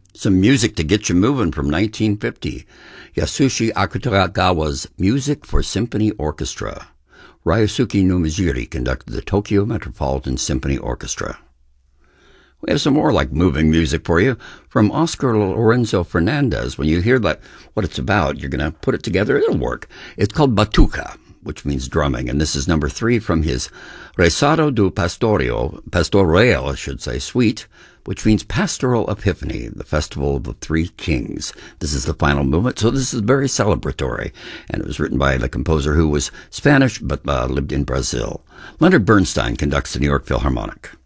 Some music to get you moving from 1950. Yasushi Akutagawa's Music for Symphony Orchestra. Ryosuke Nomijiri conducted the Tokyo Metropolitan Symphony Orchestra. We have some more like moving music for you from Oscar Lorenzo Fernandez. When you hear what it's about, you're going to put it together. It'll work. It's called Batuca, which means drumming, and this is number 3 from his Rezado do Pastoral, suite, which means Pastoral Epiphany, the Festival of the Three Kings. This is the final movement, so this is very celebratory, and it was written by the composer who was Spanish but lived in Brazil. Leonard Bernstein conducts the New York Philharmonic.